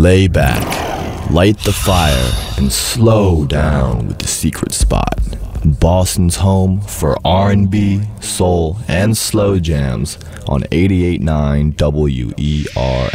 Lay back, light the fire, and slow down with The Secret Spot. Boston's home for R&B, soul, and slow jams on 88.9 WERA.